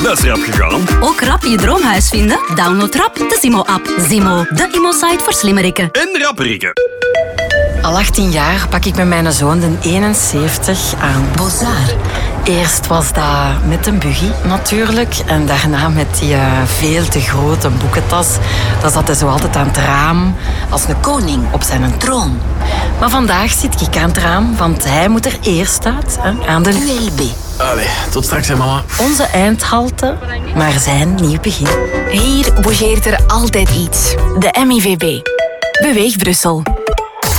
Dat is rap gegaan. Ook rap je droomhuis vinden? Download rap de Zimo-app. Zimo, de immo-site voor slimmerikken. En rapperikken. Al 18 jaar pak ik met mijn zoon de 71 aan Bozar. Eerst was dat met een buggy natuurlijk. En daarna met die veel te grote boekentas. Dan zat hij zo altijd aan het raam als een koning op zijn troon. Maar vandaag zit ik aan het raam, want hij moet er eerst uit, aan de ULB. Allee, tot straks hè mama. Onze eindhalte, maar zijn nieuw begin. Hier bougeert er altijd iets. De MIVB. Beweeg Brussel.